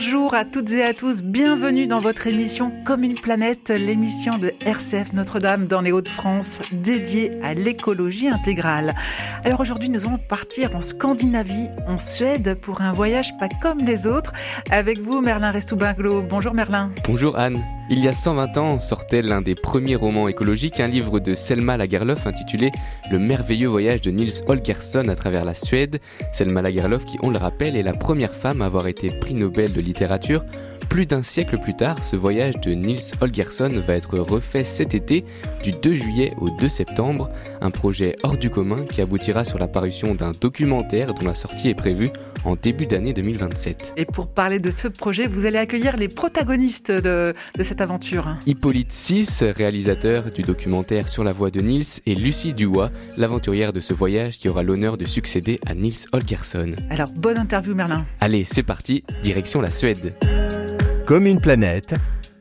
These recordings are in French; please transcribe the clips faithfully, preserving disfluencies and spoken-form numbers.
Bonjour à toutes et à tous, bienvenue dans votre émission Comme une planète, l'émission de R C F Notre-Dame dans les Hauts-de-France, dédiée à l'écologie intégrale. Alors aujourd'hui, nous allons partir en Scandinavie, en Suède, pour un voyage pas comme les autres. Avec vous, Merlin Restoubinglo. Bonjour Merlin. Bonjour Anne. Il y a cent vingt ans sortait l'un des premiers romans écologiques, un livre de Selma Lagerlöf intitulé Le merveilleux voyage de Nils Holgersson à travers la Suède. Selma Lagerlöf qui, on le rappelle, est la première femme à avoir été prix Nobel de littérature. Plus d'un siècle plus tard, ce voyage de Nils Holgersson va être refait cet été, du deux juillet au deux septembre, un projet hors du commun qui aboutira sur la parution d'un documentaire dont la sortie est prévue en début d'année deux mille vingt-sept. Et pour parler de ce projet, vous allez accueillir les protagonistes de, de cette aventure. Hippolyte Sis, réalisateur du documentaire Sur la voie de Nils, et Lucie Duhoy, l'aventurière de ce voyage qui aura l'honneur de succéder à Nils Holgersson. Alors, bonne interview Merlin. Allez, c'est parti, direction la Suède. Comme une planète,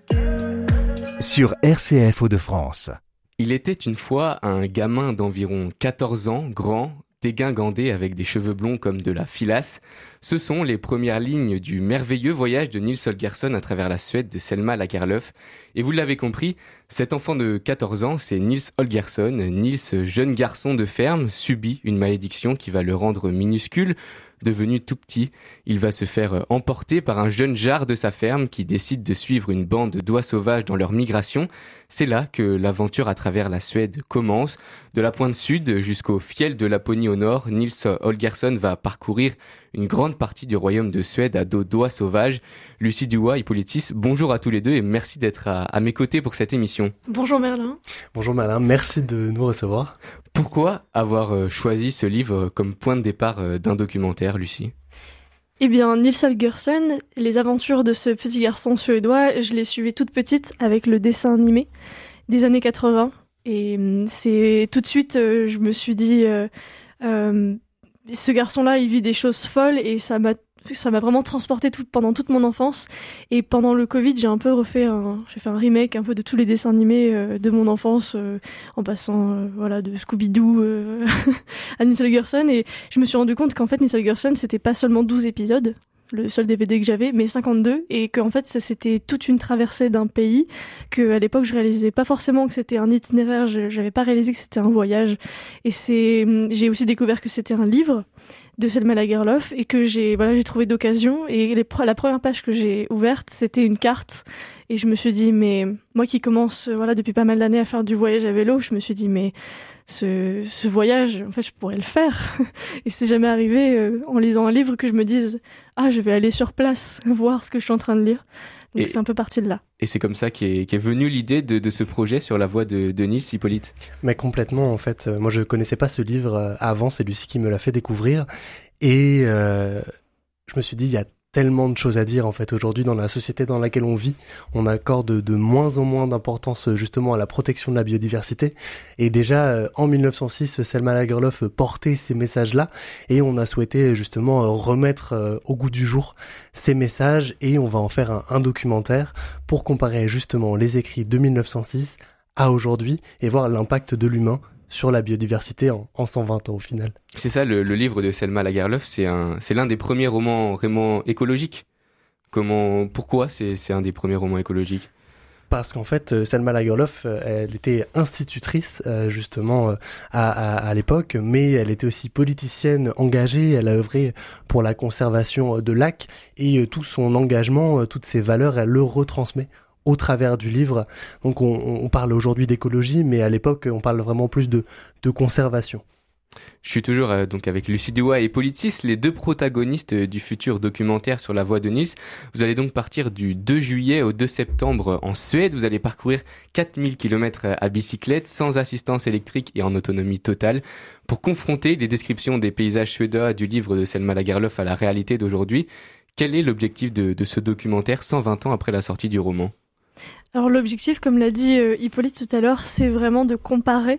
sur R C F Hauts-de-France. Il était une fois un gamin d'environ quatorze ans, grand, dégingandé avec des cheveux blonds comme de la filasse. Ce sont les premières lignes du merveilleux voyage de Nils Holgersson à travers la Suède de Selma Lagerlöf. Et vous l'avez compris, cet enfant de quatorze ans, c'est Nils Holgersson. Nils, jeune garçon de ferme, subit une malédiction qui va le rendre minuscule. Devenu tout petit, il va se faire emporter par un jeune jarre de sa ferme qui décide de suivre une bande d'oies sauvages dans leur migration. C'est là que l'aventure à travers la Suède commence. De la pointe sud jusqu'au fiel de Laponie au nord, Nils Holgersson va parcourir une grande partie du royaume de Suède à dos d'oies sauvages. Lucie Duhoy, Hippolyte Sis, bonjour à tous les deux et merci d'être à, à mes côtés pour cette émission. Bonjour Merlin. Bonjour Merlin, merci de nous recevoir. Pourquoi avoir choisi ce livre comme point de départ d'un documentaire, Lucie ? Eh bien, Nils Holgersson, les aventures de ce petit garçon suédois, je les suivais toute petite avec le dessin animé des années quatre-vingts. Et c'est tout de suite, euh, je me suis dit, euh, euh, ce garçon-là, il vit des choses folles et ça m'a ça m'a vraiment transporté tout, pendant toute mon enfance. Et pendant le Covid, j'ai un peu refait un, j'ai fait un remake un peu de tous les dessins animés euh, de mon enfance, euh, en passant euh, voilà de Scooby-Doo euh, à Nils Holgersson. Et je me suis rendu compte qu'en fait, Nils Holgersson, c'était pas seulement douze épisodes, le seul D V D que j'avais, mais cinquante-deux, et qu'en fait c'était toute une traversée d'un pays, que à l'époque je réalisais pas forcément que c'était un itinéraire, je, j'avais pas réalisé que c'était un voyage. Et c'est, j'ai aussi découvert que c'était un livre de Selma Lagerlöf et que j'ai voilà j'ai trouvé d'occasion, et les, la première page que j'ai ouverte c'était une carte et je me suis dit mais moi qui commence voilà depuis pas mal d'années à faire du voyage à vélo, je me suis dit mais ce, ce voyage en fait je pourrais le faire et c'est jamais arrivé euh, en lisant un livre que je me dise ah je vais aller sur place voir ce que je suis en train de lire. Donc et, c'est un peu parti de là. Et c'est comme ça qu'est, qu'est venue l'idée de, de ce projet sur la voie de, de Nils, Hippolyte. Mais complètement, en fait. Moi, je connaissais pas ce livre avant, c'est Lucie qui me l'a fait découvrir. Et euh, je me suis dit, il y a tellement de choses à dire, en fait, aujourd'hui, dans la société dans laquelle on vit. On accorde de moins en moins d'importance, justement, à la protection de la biodiversité. Et déjà, en mille neuf cent six, Selma Lagerlöf portait ces messages-là. Et on a souhaité, justement, remettre au goût du jour ces messages. Et on va en faire un, un documentaire pour comparer, justement, les écrits de mille neuf cent six à aujourd'hui et voir l'impact de l'humain sur la biodiversité en, en cent vingt ans au final. C'est ça, le, le livre de Selma Lagerlöf, c'est, un, c'est l'un des premiers romans vraiment écologiques. Comment, pourquoi c'est, c'est un des premiers romans écologiques ? Parce qu'en fait, Selma Lagerlöf, elle était institutrice justement à, à, à l'époque, mais elle était aussi politicienne engagée. Elle a œuvré pour la conservation de lacs et tout son engagement, toutes ses valeurs, elle le retransmet au travers du livre. Donc on, on parle aujourd'hui d'écologie, mais à l'époque on parle vraiment plus de, de conservation. Je suis toujours euh, donc avec Lucie Duhoy et Hippolyte Sis, les deux protagonistes euh, du futur documentaire sur la voie de Nils. Vous allez donc partir du deux juillet au deux septembre en Suède. Vous allez parcourir quatre mille kilomètres à bicyclette, sans assistance électrique et en autonomie totale, pour confronter les descriptions des paysages suédois du livre de Selma Lagerlöf à la réalité d'aujourd'hui. Quel est l'objectif de, de ce documentaire cent vingt ans après la sortie du roman ? Alors l'objectif, comme l'a dit euh, Hippolyte tout à l'heure, c'est vraiment de comparer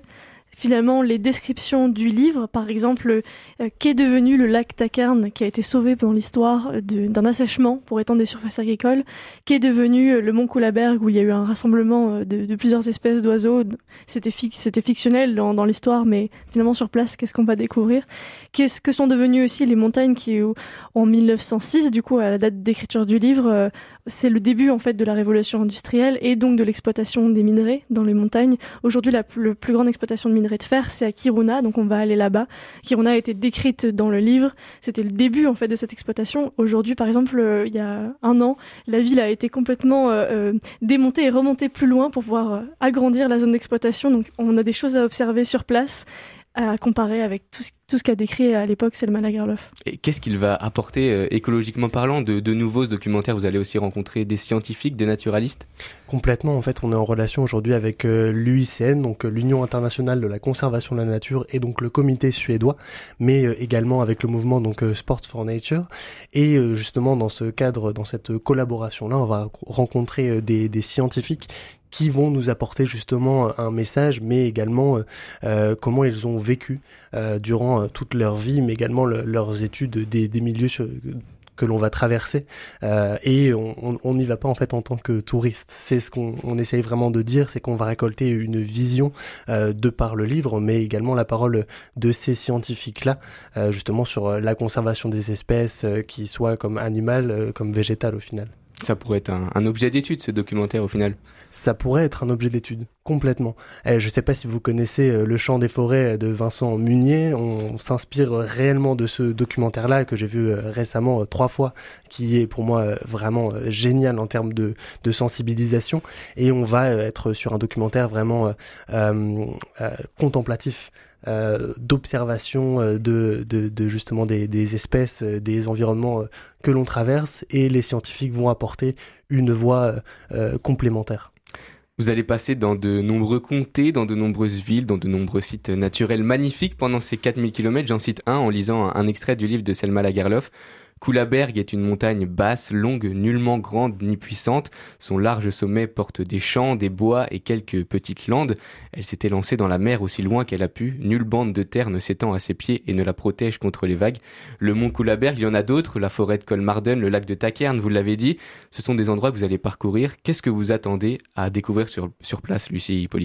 finalement les descriptions du livre, par exemple, euh, qu'est devenu le lac Tacarn, qui a été sauvé dans l'histoire de, d'un assèchement pour étendre des surfaces agricoles, qu'est devenu le mont Kullaberg, où il y a eu un rassemblement de, de plusieurs espèces d'oiseaux. C'était, fi- c'était fictionnel dans, dans l'histoire, mais finalement sur place, qu'est-ce qu'on va découvrir? Qu'est-ce que sont devenues aussi les montagnes qui, en mille neuf cent six, du coup, à la date d'écriture du livre, euh, c'est le début en fait de la révolution industrielle et donc de l'exploitation des minerais dans les montagnes. Aujourd'hui, la plus, la plus grande exploitation de minerais de fer, c'est à Kiruna, donc on va aller là-bas. Kiruna a été décrite dans le livre. C'était le début en fait de cette exploitation. Aujourd'hui, par exemple, euh, il y a un an, la ville a été complètement euh, euh, démontée et remontée plus loin pour pouvoir euh, agrandir la zone d'exploitation. Donc, on a des choses à observer sur place, à comparer avec tout ce, tout ce qu'a décrit à l'époque Selma Lagerlöf. Et qu'est-ce qu'il va apporter euh, écologiquement parlant de, de nouveau ce documentaire? Vous allez aussi rencontrer des scientifiques, des naturalistes? Complètement, en fait, on est en relation aujourd'hui avec euh, l'U I C N, donc euh, l'Union internationale de la conservation de la nature, et donc le comité suédois, mais euh, également avec le mouvement donc euh, Sports for Nature. Et euh, justement, dans ce cadre, dans cette collaboration-là, on va rencontrer euh, des, des scientifiques qui vont nous apporter justement un message, mais également euh, comment ils ont vécu euh, durant euh, toute leur vie, mais également le, leurs études des, des milieux sur, que l'on va traverser. Euh, et on n'y va pas en fait en tant que touriste. C'est ce qu'on on essaye vraiment de dire, c'est qu'on va récolter une vision euh, de par le livre, mais également la parole de ces scientifiques-là, euh, justement sur la conservation des espèces, euh, qui soient comme animales, euh, comme végétales au final. Ça pourrait être un, un objet d'étude, ce documentaire, au final. Ça pourrait être un objet d'étude, complètement. Eh, je ne sais pas si vous connaissez euh, Le Chant des forêts de Vincent Munier. On, on s'inspire réellement de ce documentaire-là que j'ai vu euh, récemment euh, trois fois, qui est pour moi euh, vraiment euh, génial en termes de, de sensibilisation. Et on va euh, être sur un documentaire vraiment euh, euh, euh, contemplatif. Euh, d'observation euh, de, de, de justement des, des espèces, euh, des environnements euh, que l'on traverse, et les scientifiques vont apporter une voie euh, complémentaire. Vous allez passer dans de nombreux comtés, dans de nombreuses villes, dans de nombreux sites naturels magnifiques pendant ces quatre mille kilomètres. J'en cite un en lisant un, un extrait du livre de Selma Lagerlöf. Kullaberg est une montagne basse, longue, nullement grande ni puissante. Son large sommet porte des champs, des bois et quelques petites landes. Elle s'était lancée dans la mer aussi loin qu'elle a pu. Nulle bande de terre ne s'étend à ses pieds et ne la protège contre les vagues. Le mont Kullaberg, il y en a d'autres, la forêt de Kolmarden, le lac de Tacarn, vous l'avez dit. Ce sont des endroits que vous allez parcourir. Qu'est-ce que vous attendez à découvrir sur, sur place, Lucie Hippolyte ?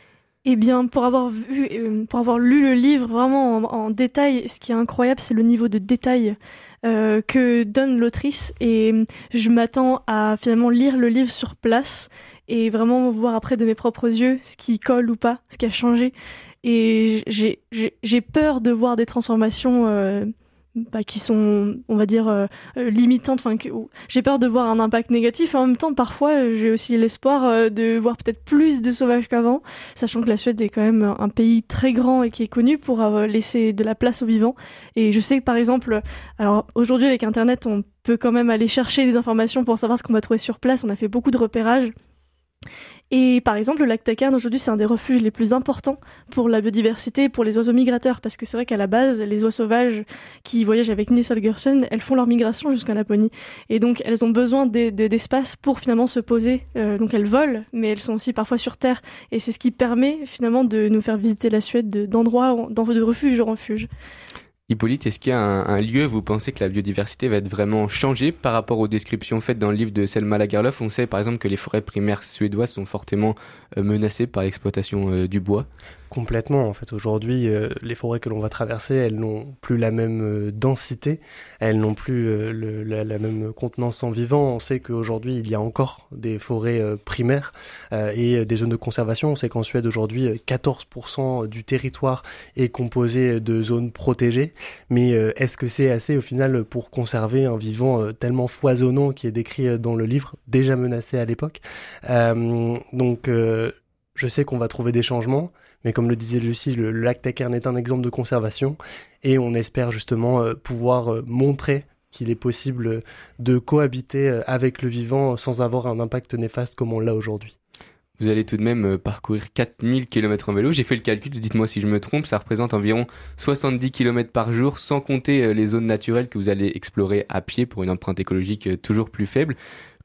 Eh bien, pour avoir vu, euh, pour avoir lu le livre vraiment en, en détail, ce qui est incroyable, c'est le niveau de détail euh, que donne l'autrice. Et je m'attends à finalement lire le livre sur place et vraiment voir après de mes propres yeux ce qui colle ou pas, ce qui a changé. Et j'ai, j'ai, j'ai peur de voir des transformations euh, bah, qui sont, on va dire, euh, limitantes. Enfin, que, j'ai peur de voir un impact négatif. Et en même temps, parfois, euh, j'ai aussi l'espoir euh, de voir peut-être plus de sauvages qu'avant, sachant que la Suède est quand même un pays très grand et qui est connu pour euh, laisser de la place aux vivants. Et je sais que, par exemple, alors aujourd'hui, avec Internet, on peut quand même aller chercher des informations pour savoir ce qu'on va trouver sur place. On a fait beaucoup de repérages. Et par exemple, le lac Tacarn, aujourd'hui, c'est un des refuges les plus importants pour la biodiversité, pour les oiseaux migrateurs, parce que c'est vrai qu'à la base, les oies sauvages qui voyagent avec Nils Holgersson, elles font leur migration jusqu'en Laponie. Et donc, elles ont besoin de, de, d'espace pour finalement se poser. Euh, donc, elles volent, mais elles sont aussi parfois sur terre. Et c'est ce qui permet finalement de nous faire visiter la Suède de, d'endroits, de refuge en refuge. Hippolyte, est-ce qu'il y a un, un lieu, vous pensez que la biodiversité va être vraiment changée par rapport aux descriptions faites dans le livre de Selma Lagerlöf? On sait par exemple que les forêts primaires suédoises sont fortement euh, menacées par l'exploitation euh, du bois. Complètement, en fait, aujourd'hui, euh, les forêts que l'on va traverser, elles n'ont plus la même euh, densité, elles n'ont plus euh, le, la, la même contenance en vivant. On sait qu'aujourd'hui, il y a encore des forêts euh, primaires euh, et des zones de conservation. On sait qu'en Suède, aujourd'hui, quatorze pour cent du territoire est composé de zones protégées. Mais euh, est-ce que c'est assez, au final, pour conserver un vivant euh, tellement foisonnant qui est décrit dans le livre, déjà menacé à l'époque? euh, Donc, euh, je sais qu'on va trouver des changements. Mais comme le disait Lucie, le, le lac Tacarn est un exemple de conservation et on espère justement euh, pouvoir euh, montrer qu'il est possible de cohabiter euh, avec le vivant sans avoir un impact néfaste comme on l'a aujourd'hui. Vous allez tout de même euh, parcourir quatre mille kilomètres en vélo. J'ai fait le calcul, dites-moi si je me trompe, ça représente environ soixante-dix kilomètres par jour, sans compter euh, les zones naturelles que vous allez explorer à pied pour une empreinte écologique euh, toujours plus faible.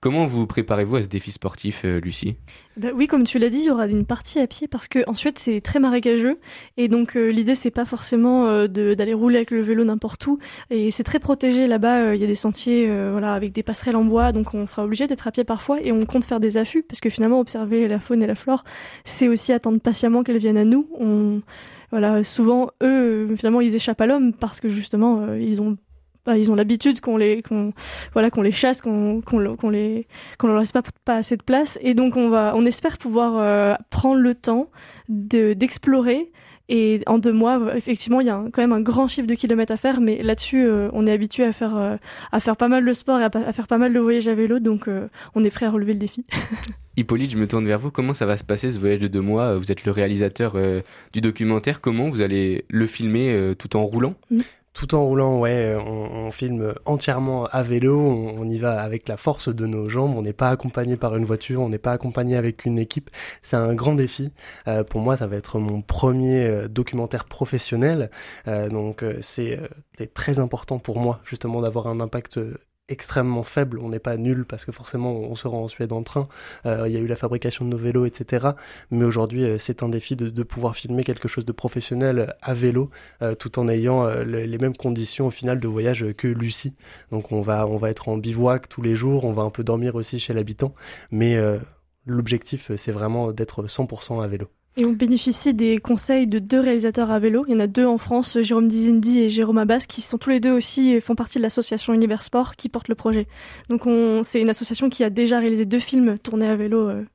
Comment vous préparez-vous à ce défi sportif, euh, Lucie ? Bah oui, comme tu l'as dit, il y aura une partie à pied parce que en Suède c'est très marécageux et donc euh, l'idée c'est pas forcément euh, de, d'aller rouler avec le vélo n'importe où et c'est très protégé là-bas. Il euh, y a des sentiers, euh, voilà, avec des passerelles en bois, donc on sera obligé d'être à pied parfois et on compte faire des affûts parce que finalement observer la faune et la flore, c'est aussi attendre patiemment qu'elles viennent à nous. On, voilà, souvent eux, finalement ils échappent à l'homme parce que justement euh, ils ont Bah, ils ont l'habitude qu'on les, qu'on, voilà, qu'on les chasse, qu'on, qu'on, qu'on les, qu'on leur laisse pas, pas assez de place. Et donc, on va, on espère pouvoir euh, prendre le temps de, d'explorer. Et en deux mois, effectivement, il y a un, quand même un grand chiffre de kilomètres à faire. Mais là-dessus, euh, on est habitué à faire, euh, à faire pas mal de sport et à, à faire pas mal de voyages à vélo. Donc, euh, on est prêt à relever le défi. Hippolyte, je me tourne vers vous. Comment ça va se passer ce voyage de deux mois ? Vous êtes le réalisateur euh, du documentaire. Comment vous allez le filmer euh, tout en roulant ? mmh. Tout en roulant, ouais, on, on filme entièrement à vélo, on, on y va avec la force de nos jambes, on n'est pas accompagné par une voiture, on n'est pas accompagné avec une équipe, c'est un grand défi. Euh, pour moi, ça va être mon premier euh, documentaire professionnel, euh, donc euh, c'est, euh, c'est très important pour moi justement d'avoir un impact euh, extrêmement faible, on n'est pas nul parce que forcément on se rend en Suède en train, euh, il y a eu la fabrication de nos vélos, et cetera. Mais aujourd'hui euh, c'est un défi de, de pouvoir filmer quelque chose de professionnel à vélo, euh, tout en ayant euh, le, les mêmes conditions au final de voyage que Lucie. Donc on va on va être en bivouac tous les jours, on va un peu dormir aussi chez l'habitant, mais euh, l'objectif c'est vraiment d'être cent pour cent à vélo. Et on bénéficie des conseils de deux réalisateurs à vélo. Il y en a deux en France, Jérôme Dizindi et Jérôme Abbas, qui sont tous les deux aussi, font partie de l'association Univers Sport qui porte le projet. Donc on, c'est une association qui a déjà réalisé deux films tournés à vélo. Euh.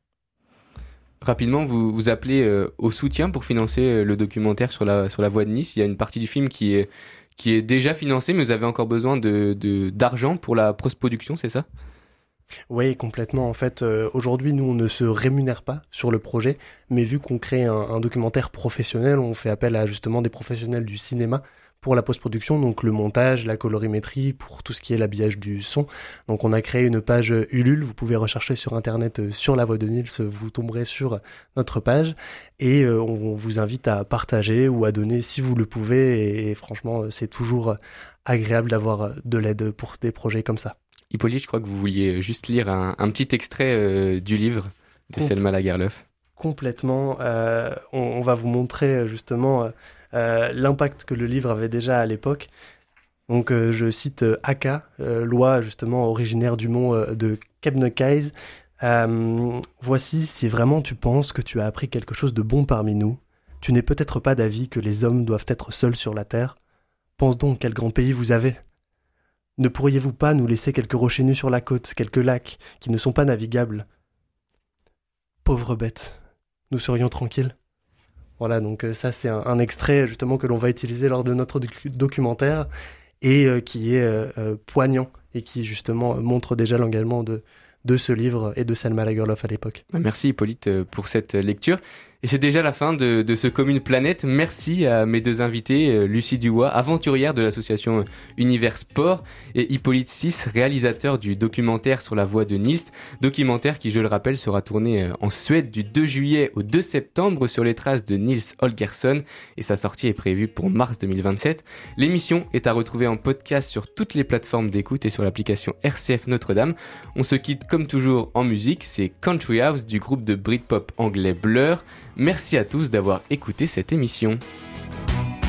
Rapidement, vous vous appelez euh, au soutien pour financer euh, le documentaire sur la, sur la voie de Nice. Il y a une partie du film qui est, qui est déjà financée, mais vous avez encore besoin de, de, d'argent pour la post-production, c'est ça ? Oui, complètement. En fait, euh, aujourd'hui, nous, on ne se rémunère pas sur le projet, mais vu qu'on crée un, un documentaire professionnel, on fait appel à justement des professionnels du cinéma pour la post-production, donc le montage, la colorimétrie, pour tout ce qui est l'habillage du son. Donc on a créé une page Ulule, vous pouvez rechercher sur internet euh, sur la voix de Nils, vous tomberez sur notre page, et euh, on vous invite à partager ou à donner si vous le pouvez, et, et franchement, c'est toujours agréable d'avoir de l'aide pour des projets comme ça. Hippolyte, je crois que vous vouliez juste lire un, un petit extrait euh, du livre de Com- Selma Lagerlöf. Complètement. Euh, on, on va vous montrer justement euh, l'impact que le livre avait déjà à l'époque. Donc euh, je cite euh, Aka, euh, loi justement originaire du mont euh, de Kebnekaise. Euh, Voici, si vraiment tu penses que tu as appris quelque chose de bon parmi nous, tu n'es peut-être pas d'avis que les hommes doivent être seuls sur la terre. Pense donc quel grand pays vous avez. Ne pourriez-vous pas nous laisser quelques rochers nus sur la côte, quelques lacs qui ne sont pas navigables ? Pauvres bêtes, nous serions tranquilles. Voilà, donc euh, ça c'est un, un extrait justement que l'on va utiliser lors de notre docu- documentaire et euh, qui est euh, euh, poignant et qui justement montre déjà l'engagement de, de ce livre et de Selma Lagerlöf à l'époque. Merci Hippolyte pour cette lecture. Et c'est déjà la fin de, de ce Commune Planète. Merci à mes deux invités, Lucie Duhoy, aventurière de l'association Univers Sport, et Hippolyte Sis, réalisateur du documentaire sur la voie de Nils. Documentaire qui, je le rappelle, sera tourné en Suède du deux juillet au deux septembre sur les traces de Nils Holgersson, et sa sortie est prévue pour mars deux mille vingt-sept. L'émission est à retrouver en podcast sur toutes les plateformes d'écoute et sur l'application R C F Notre-Dame. On se quitte comme toujours en musique, c'est Country House du groupe de Britpop anglais Blur. Merci à tous d'avoir écouté cette émission.